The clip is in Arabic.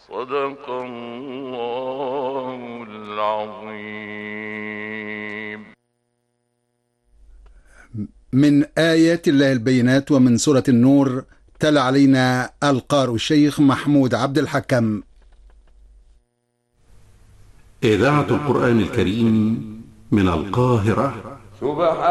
صدق الله العظيم. من آيات الله البينات ومن سورة النور، تلا علينا القارئ الشيخ محمود عبد الحكم. إذاعة القرآن الكريم من القاهرة.